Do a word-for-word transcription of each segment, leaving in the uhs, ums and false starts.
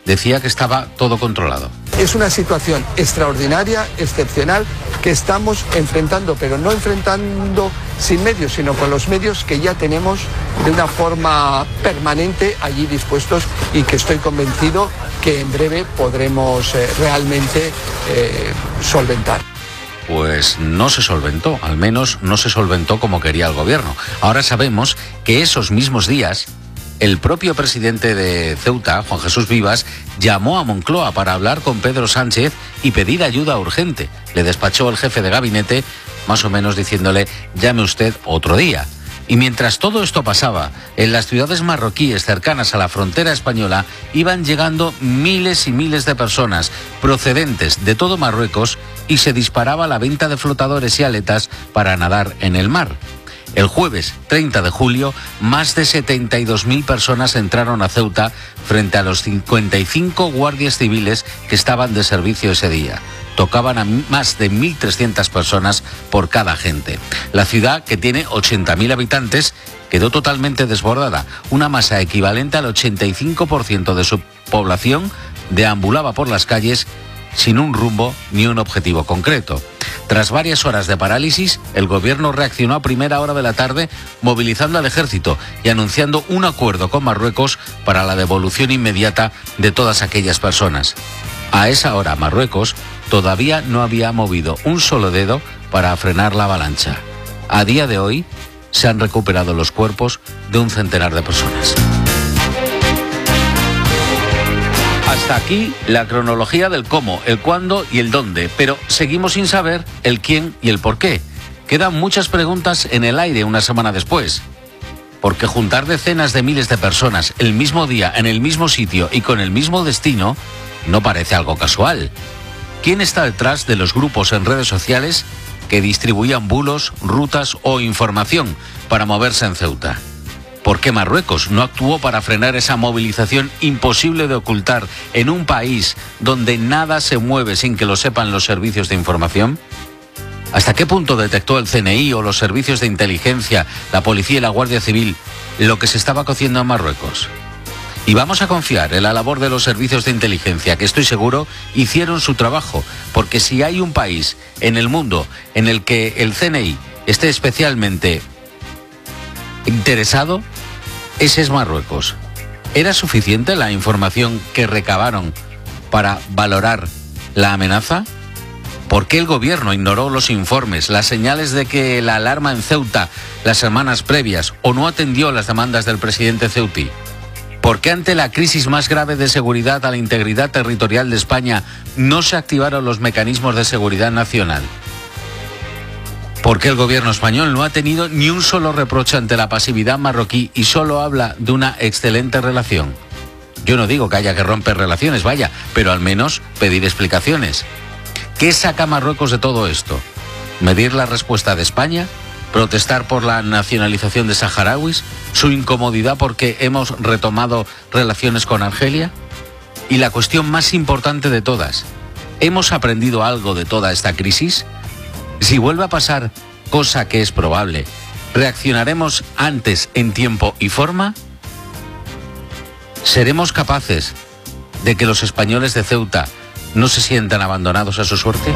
decía que estaba todo controlado. Es una situación extraordinaria, excepcional, que estamos enfrentando, pero no enfrentando sin medios, sino con los medios que ya tenemos de una forma permanente allí dispuestos, y que estoy convencido que en breve podremos eh, realmente eh, solventar. Pues no se solventó, al menos no se solventó como quería el gobierno. Ahora sabemos que esos mismos días el propio presidente de Ceuta, Juan Jesús Vivas, llamó a Moncloa para hablar con Pedro Sánchez y pedir ayuda urgente. Le despachó el jefe de gabinete, más o menos diciéndole, llame usted otro día. Y mientras todo esto pasaba, en las ciudades marroquíes cercanas a la frontera española iban llegando miles y miles de personas procedentes de todo Marruecos, y se disparaba la venta de flotadores y aletas para nadar en el mar. El jueves treinta de julio, más de setenta y dos mil personas entraron a Ceuta frente a los cincuenta y cinco guardias civiles que estaban de servicio ese día. Tocaban a más de mil trescientas personas por cada agente. La ciudad, que tiene ochenta mil habitantes, quedó totalmente desbordada. Una masa equivalente al ochenta y cinco por ciento de su población deambulaba por las calles sin un rumbo ni un objetivo concreto. Tras varias horas de parálisis, el gobierno reaccionó a primera hora de la tarde movilizando al ejército y anunciando un acuerdo con Marruecos para la devolución inmediata de todas aquellas personas. A esa hora, Marruecos todavía no había movido un solo dedo para frenar la avalancha. A día de hoy, se han recuperado los cuerpos de un centenar de personas. Hasta aquí la cronología del cómo, el cuándo y el dónde, pero seguimos sin saber el quién y el por qué. Quedan muchas preguntas en el aire una semana después, porque juntar decenas de miles de personas el mismo día, en el mismo sitio y con el mismo destino, no parece algo casual. ¿Quién está detrás de los grupos en redes sociales que distribuían bulos, rutas o información para moverse en Ceuta? ¿Por qué Marruecos no actuó para frenar esa movilización imposible de ocultar en un país donde nada se mueve sin que lo sepan los servicios de información? ¿Hasta qué punto detectó el C N I o los servicios de inteligencia, la policía y la Guardia Civil lo que se estaba cociendo en Marruecos? Y vamos a confiar en la labor de los servicios de inteligencia, que estoy seguro hicieron su trabajo, porque si hay un país en el mundo en el que el C N I esté especialmente interesado, ese es Marruecos. ¿Era suficiente la información que recabaron para valorar la amenaza? ¿Por qué el gobierno ignoró los informes, las señales de que la alarma en Ceuta las semanas previas, o no atendió las demandas del presidente ceutí? ¿Por qué ante la crisis más grave de seguridad a la integridad territorial de España no se activaron los mecanismos de seguridad nacional? ¿Por qué el gobierno español no ha tenido ni un solo reproche ante la pasividad marroquí y solo habla de una excelente relación? Yo no digo que haya que romper relaciones, vaya, pero al menos pedir explicaciones. ¿Qué saca Marruecos de todo esto? ¿Medir la respuesta de España? ¿Protestar por la nacionalización de saharauis? ¿Su incomodidad porque hemos retomado relaciones con Argelia? Y la cuestión más importante de todas, ¿hemos aprendido algo de toda esta crisis? Si vuelve a pasar, cosa que es probable, ¿reaccionaremos antes en tiempo y forma? ¿Seremos capaces de que los españoles de Ceuta no se sientan abandonados a su suerte?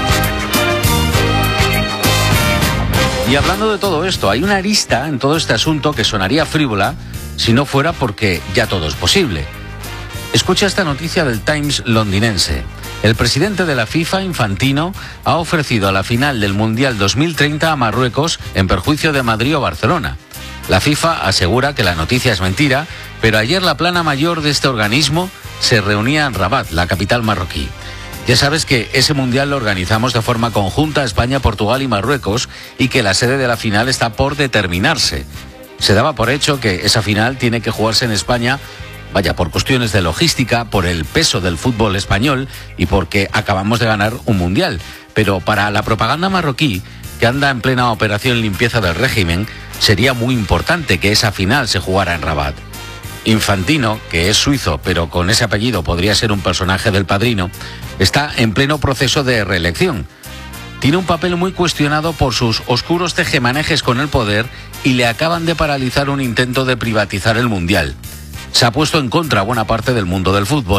Y hablando de todo esto, hay una arista en todo este asunto que sonaría frívola si no fuera porque ya todo es posible. Escucha esta noticia del Times londinense. El presidente de la FIFA, Infantino, ha ofrecido la final del Mundial dos mil treinta a Marruecos en perjuicio de Madrid o Barcelona. La FIFA asegura que la noticia es mentira, pero ayer la plana mayor de este organismo se reunía en Rabat, la capital marroquí. Ya sabes que ese Mundial lo organizamos de forma conjunta España, Portugal y Marruecos, y que la sede de la final está por determinarse. Se daba por hecho que esa final tiene que jugarse en España, vaya, por cuestiones de logística, por el peso del fútbol español y porque acabamos de ganar un mundial. Pero para la propaganda marroquí, que anda en plena operación limpieza del régimen, sería muy importante que esa final se jugara en Rabat. Infantino, que es suizo, pero con ese apellido podría ser un personaje del Padrino, está en pleno proceso de reelección. Tiene un papel muy cuestionado por sus oscuros tejemanejes con el poder y le acaban de paralizar un intento de privatizar el mundial. Se ha puesto en contra a buena parte del mundo del fútbol.